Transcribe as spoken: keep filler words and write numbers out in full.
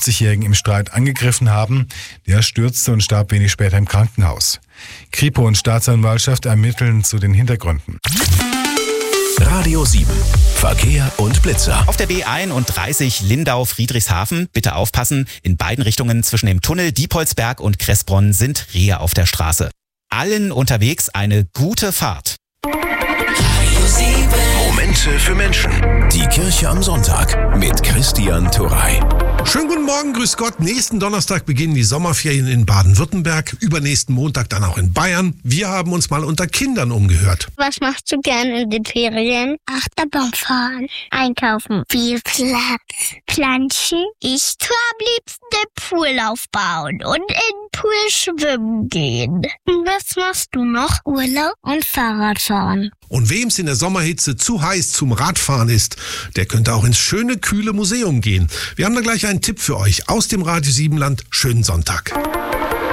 fünfzigjährigen im Streit angegriffen haben. Der stürzte und starb wenig später im Krankenhaus. Kripo und Staatsanwaltschaft ermitteln zu den Hintergründen. Radio sieben. Verkehr und Blitzer. Auf der B einunddreißig Lindau-Friedrichshafen, bitte aufpassen, in beiden Richtungen zwischen dem Tunnel Diepholzberg und Kressbronn sind Rehe auf der Straße. Allen unterwegs eine gute Fahrt. Radio sieben. Momente für Menschen. Die Kirche am Sonntag mit Christian Turrey. Schönen guten Morgen, grüß Gott. Nächsten Donnerstag beginnen die Sommerferien in Baden-Württemberg, übernächsten Montag dann auch in Bayern. Wir haben uns mal unter Kindern umgehört. Was machst du gerne in den Ferien? Achterbahn fahren, einkaufen, viel Platz, planschen. Ich tue am liebsten den Pool aufbauen und in den Pool schwimmen gehen. Und was machst du noch? Urlaub und Fahrradfahren. Und wem's in der Sommerhitze zu heiß zum Radfahren ist, der könnte auch ins schöne, kühle Museum gehen. Wir haben da gleich einen Tipp für euch aus dem Radio sieben Land. Schönen Sonntag.